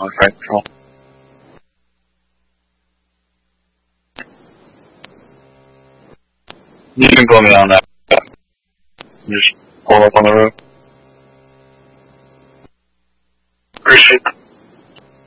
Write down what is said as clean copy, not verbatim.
Okay, cool. You can put me on that. Just pull up on the road. Appreciate it.